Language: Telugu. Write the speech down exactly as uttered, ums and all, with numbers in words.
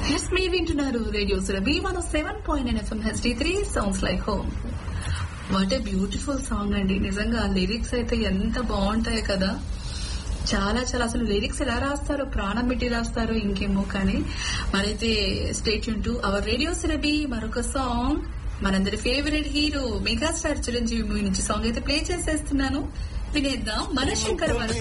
ఎస్ మీ వింటున్నారు radio Surabhi one seven point nine FM HD three sounds like home. What a beautiful song అండి. నిజంగా లిరిక్స్ అయితే ఎంత బాగుంటాయి కదా. చాలా చాలా అసలు లిరిక్స్ ఎలా రాస్తారో, ప్రాణం పెట్టి రాస్తారో ఇంకేమో కానీ. మరైతే state Yoon to our radio Surabhi. మరొక సాంగ్ మనందరి favourite hero megastar Chiranjeevi movie నుంచి సాంగ్ అయితే ప్లే చేసేస్తున్నాను. వినేద్దాం. మన శంకర్